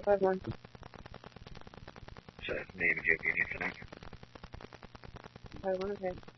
551. So, name and your unit for now. 551, okay.